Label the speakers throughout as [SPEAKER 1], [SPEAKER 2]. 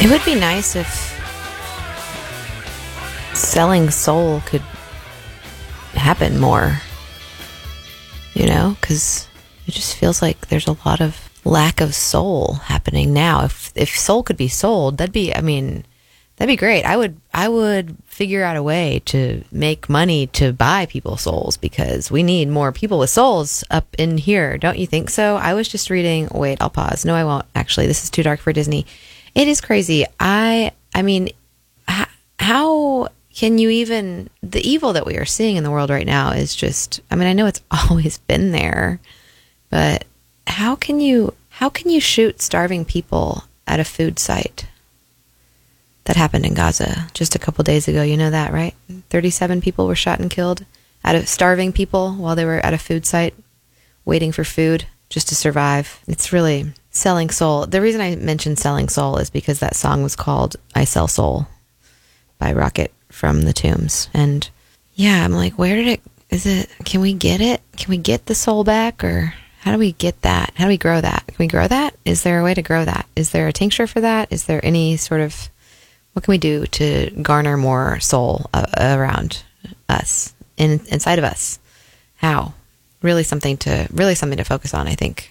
[SPEAKER 1] It would be nice if selling soul could happen more, you know, because it just feels like there's a lot of lack of soul happening now. If soul could be sold, that'd be great. I would figure out a way to make money to buy people's souls, because we need more people with souls up in here. Don't you think so? I was just reading, wait, I'll pause. No, I won't. Actually, this is Too Dark for Disney. It is crazy. I mean, how can you even, the evil that we are seeing in the world right now is just, I mean, I know it's always been there, but how can you shoot starving people at a food site? That happened in Gaza just a couple days ago. You know that, right? 37 people were shot and killed out of starving people while they were at a food site waiting for food just to survive. It's really selling soul. The reason I mentioned selling soul is because that song was called I Sell Soul by Rocket from the Tombs. And yeah, I'm like, can we get it? Can we get the soul back? Or how do we get that? How do we grow that? Can we grow that? Is there a way to grow that? Is there a tincture for that? Is there any sort of, what can we do to garner more soul around us, inside of us? How? Really something to focus on, I think,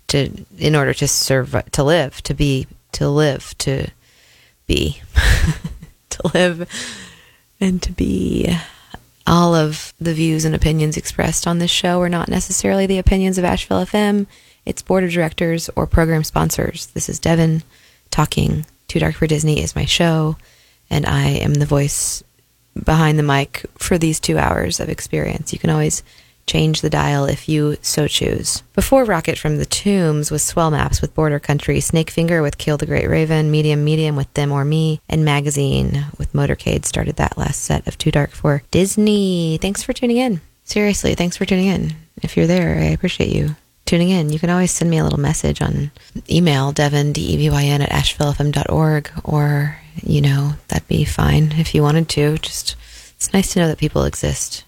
[SPEAKER 1] in order to serve, to live, to be, to live, to be, to live and to be. All of the views and opinions expressed on this show are not necessarily the opinions of Asheville FM, its board of directors, or program sponsors. This is Devin talking. Too Dark for Disney is my show, and I am the voice behind the mic for these 2 hours of experience. You can always change the dial if you so choose. Before Rocket from the Tombs was Swell Maps with Border Country, Snakefinger with Kill the Great Raven, Medium with Them or Me, and Magazine with Motorcade started that last set of Too Dark for Disney. Thanks for tuning in. Seriously, thanks for tuning in. If you're there, I appreciate you tuning in. You can always send me a little message on email, Devin, DEVYN at ashevillefm.org, or, you know, that'd be fine if you wanted to. Just, it's nice to know that people exist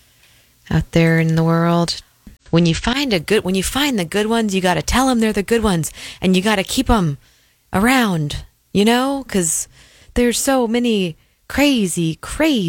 [SPEAKER 1] out there in the world. When you find the good ones, you got to tell them they're the good ones, and you got to keep them around, you know, because there's so many crazy,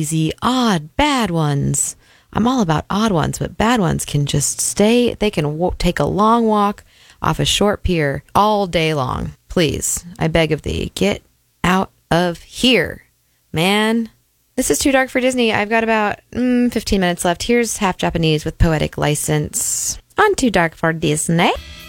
[SPEAKER 1] odd, bad ones. I'm all about odd ones, but bad ones can just stay. They can take a long walk off a short pier all day long. Please, I beg of thee, get out of here, man. This is Too Dark for Disney. I've got about 15 minutes left. Here's Half Japanese with Poetic License on Too Dark for Disney.